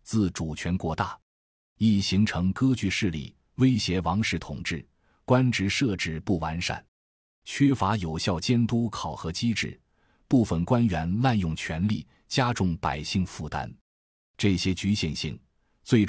自主权过大，易形成割据势力，威胁王室统治，官职设置不完善，缺乏有效监督考核机制，部分官员滥用权力，加重百姓负担。这些局限性